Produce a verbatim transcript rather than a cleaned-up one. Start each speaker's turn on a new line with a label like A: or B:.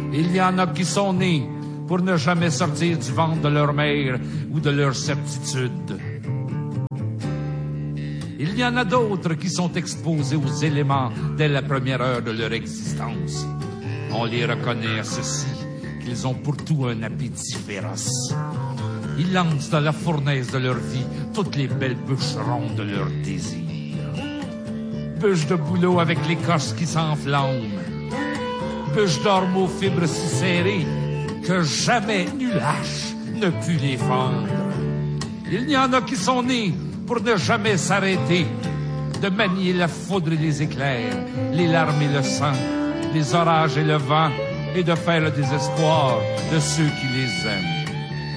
A: Il y en a qui sont nés pour ne jamais sortir du ventre de leur mère ou de leur certitude. Il y en a d'autres qui sont exposés aux éléments dès la première heure de leur existence. On les reconnaît à ceci, qu'ils ont pour tout un appétit féroce. Ils lancent dans la fournaise de leur vie toutes les belles bûches rondes de leur désir. Bûches de bouleau avec l'écorce qui s'enflamme. Bûches d'orme aux fibres si serrées que jamais nul hache ne put les fendre. Il y en a qui sont nés pour ne jamais s'arrêter de manier la foudre et les éclairs, les larmes et le sang, les orages et le vent, et de faire le désespoir de ceux qui les aiment.